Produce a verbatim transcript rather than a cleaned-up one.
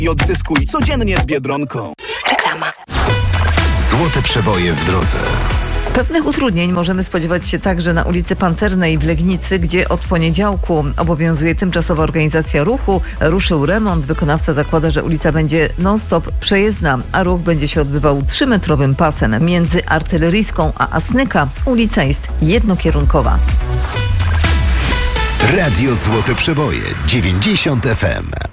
i odzyskuj codziennie z Biedronką. Reklama. Złote przeboje w drodze. Pewnych utrudnień możemy spodziewać się także na ulicy Pancernej w Legnicy, gdzie od poniedziałku obowiązuje tymczasowa organizacja ruchu. Ruszył remont. Wykonawca zakłada, że ulica będzie non-stop przejezdna, a ruch będzie się odbywał trzymetrowym pasem. Między Artyleryjską a Asnyka ulica jest jednokierunkowa. Radio Złote Przeboje dziewięćdziesiąt F M.